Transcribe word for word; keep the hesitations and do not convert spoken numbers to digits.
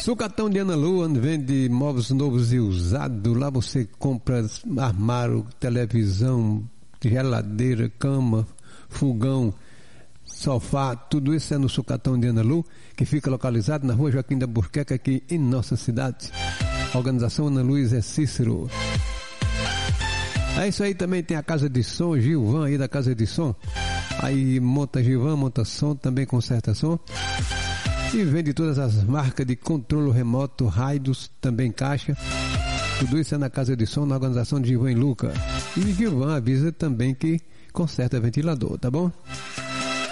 Sucatão de Ana Lu, onde vende móveis novos e usados. Lá você compra armário, televisão, geladeira, cama, fogão, sofá, tudo isso é no Sucatão de Ana Lu, que fica localizado na rua Joaquim da Burqueca, aqui em nossa cidade. Organização Ana Luiz é Cícero. É isso aí, também tem a Casa de Som, Gilvan aí da Casa de Som. Aí monta Gilvan, monta som, também conserta som. E vende todas as marcas de controle remoto, raios, também caixa. Tudo isso é na Casa de Som, na organização de Gilvan e Luca. E Gilvan avisa também que conserta ventilador, tá bom?